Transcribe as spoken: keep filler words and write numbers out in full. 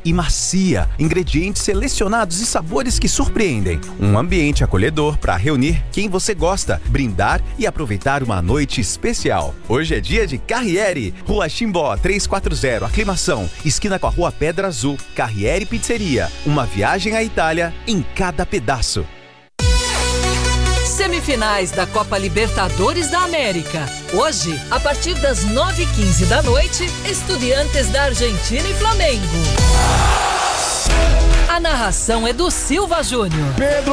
e macia, ingredientes selecionados e sabores que surpreendem. Um ambiente acolhedor para reunir quem você gosta, brindar e aproveitar uma noite especial. Hoje é dia de Carriere, Rua Chimbó trezentos e quarenta, Aclimação, esquina com a Rua Pedra Azul. Carriere Pizzeria, uma viagem à Itália em cada pedaço. Semifinais da Copa Libertadores da América. Hoje, a partir das nove e quinze da noite, Estudiantes da Argentina e Flamengo. A narração é do Silva Júnior. Pedro